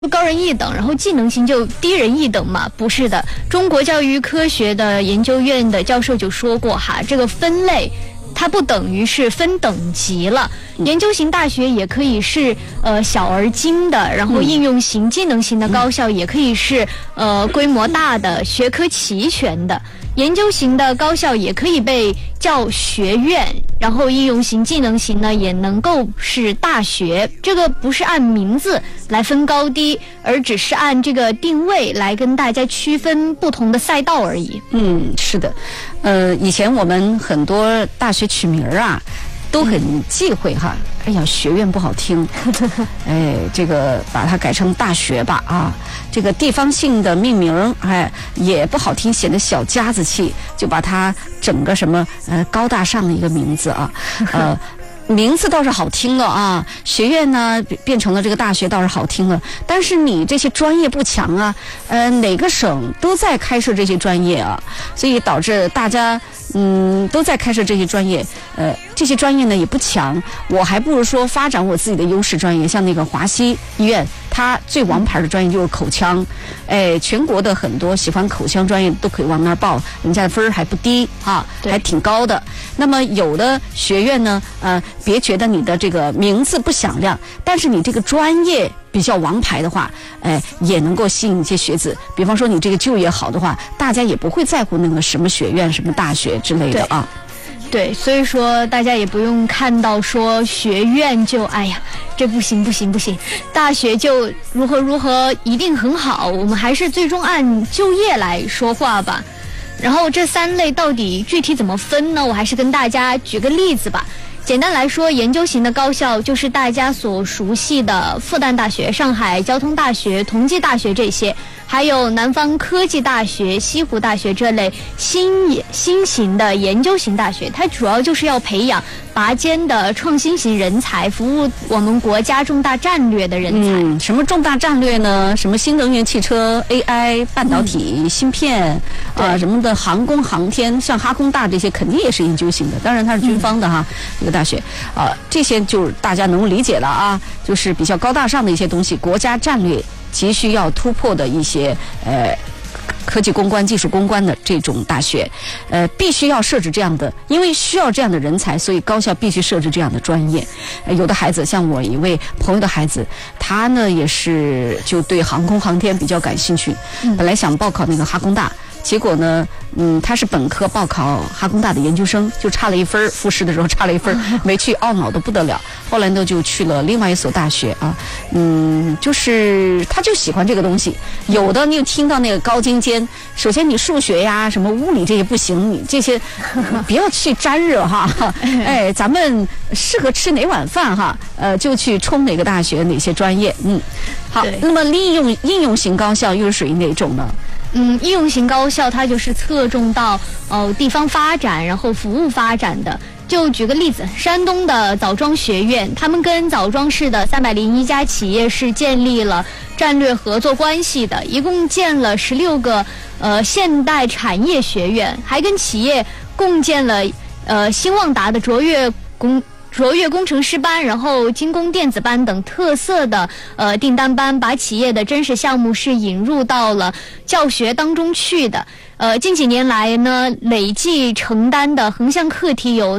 高人一等，然后技能型就低人一等嘛？不是的，中国教育科学的研究院的教授就说过哈，这个分类它不等于是分等级了。研究型大学也可以是小而精的，然后应用型、技能型的高校也可以是规模大的、学科齐全的。研究型的高校也可以被叫学院，然后应用型、技能型呢也能够是大学。这个不是按名字来分高低，而只是按这个定位来跟大家区分不同的赛道而已。 是的，以前我们很多大学取名啊，都很忌讳哈。哎呀，学院不好听，哎，这个把它改成大学吧啊。这个地方性的命名，哎，也不好听，显得小家子气，就把它整个什么高大上的一个名字啊，名字倒是好听了啊，学院呢变成了这个大学倒是好听了，但是你这些专业不强啊，哪个省都在开设这些专业啊，所以导致大家都在开设这些专业，这些专业呢也不强，我还不如说发展我自己的优势专业，像那个华西医院，它最王牌的专业就是口腔，哎，全国的很多喜欢口腔专业都可以往那儿报，人家的分儿还不低啊，还挺高的。那么有的学院呢，别觉得你的这个名字不响亮，但是你这个专业比较王牌的话，也能够吸引一些学子。比方说你这个就业好的话，大家也不会在乎那个什么学院、什么大学之类的啊。 对，所以说大家也不用看到说学院就哎呀这不行，大学就如何一定很好，我们还是最终按就业来说话吧。然后这三类到底具体怎么分呢？我还是跟大家举个例子吧。简单来说，研究型的高校就是大家所熟悉的复旦大学、上海交通大学、同济大学这些，还有南方科技大学、西湖大学这类新型的研究型大学，它主要就是要培养拔尖的创新型人才，服务我们国家重大战略的人才。 什么重大战略呢？什么新能源汽车、AI、半导体、芯片什么的，航空航天，像哈工大这些肯定也是研究型的，当然它是军方的哈，这个大学这些就是大家能够理解了啊，就是比较高大上的一些东西，国家战略急需要突破的一些科技攻关、技术攻关的这种大学，必须要设置这样的，因为需要这样的人才，所以高校必须设置这样的专业。有的孩子，像我一位朋友的孩子，他呢也是就对航空航天比较感兴趣，本来想报考那个哈工大。结果呢，他是本科报考哈工大的研究生，就差了一分，复试的时候差了一分，没去，懊恼的不得了。后来呢，就去了另外一所大学啊，就是他就喜欢这个东西。有的你就听到那个高精尖，首先你数学呀、什么物理这些不行，你这些不要去沾惹哈。哎，咱们适合吃哪碗饭哈，就去冲哪个大学哪些专业。好，那么应用型高校又是属于哪种呢？ 应用型高校它就是侧重到地方发展，然后服务发展的。就举个例子，山东的枣庄学院，他们跟枣庄市的301家企业是建立了战略合作关系的，一共建了16个现代产业学院，还跟企业共建了兴旺达的卓越工程师班，然后精工电子班等特色的订单班，把企业的真实项目是引入到了教学当中去的。近几年来呢，累计承担的横向课题有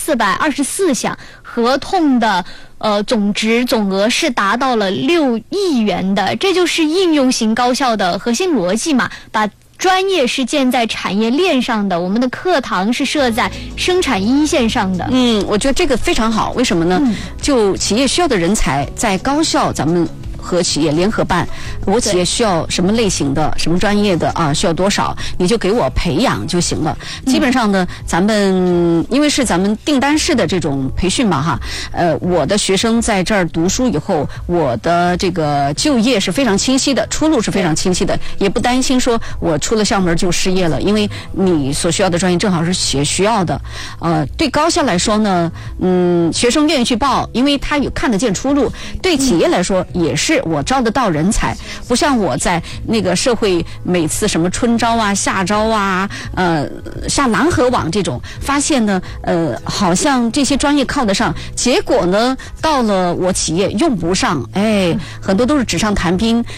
3424项，合同的总额是达到了6亿元的，这就是应用型高校的核心逻辑嘛，把专业是建在产业链上的，我们的课堂是设在生产一线上的。 我觉得这个非常好，为什么呢？就企业需要的人才，在高校咱们和企业联合办，我企业需要什么类型的、什么专业的啊，需要多少，你就给我培养就行了。基本上呢，咱们因为是咱们订单式的这种培训嘛哈，我的学生在这儿读书以后，我的这个就业是非常清晰的，出路是非常清晰的，也不担心说我出了校门就失业了，因为你所需要的专业正好是企业需要的。对高校来说呢，学生愿意去报，因为他有看得见出路；对企业来说也是是我招得到人才，不像我在那个社会每次什么春招啊、夏招啊、下蓝河网这种，发现呢，好像这些专业靠得上，结果呢，到了我企业用不上，哎，很多都是纸上谈兵。